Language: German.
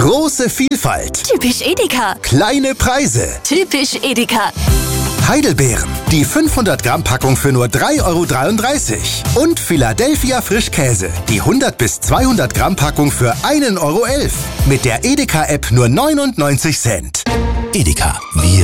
Große Vielfalt. Typisch Edeka. Kleine Preise. Typisch Edeka. Heidelbeeren, die 500 Gramm Packung für nur 3,33 € und Philadelphia Frischkäse, die 100 bis 200 Gramm Packung für 1,11 € mit der Edeka App nur 99 Cent. Edeka, wir